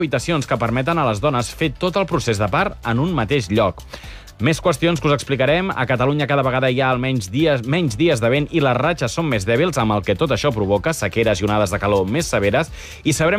habitacions que permeten a les dones fer tot el procés de part en un mateix lloc. Més qüestions que us explicarem. A Catalunya cada vegada hi ha menys dies de vent i les ratxes són més dèbils, amb el que tot això provoca sequeres i onades de calor més severes, i sabrem